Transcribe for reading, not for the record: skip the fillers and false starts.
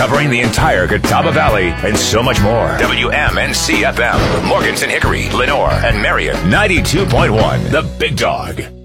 covering the entire Catawba Valley and so much more. WMNC FM, Morganton, Hickory, Lenore, and Marion. 92.1, The Big Dog.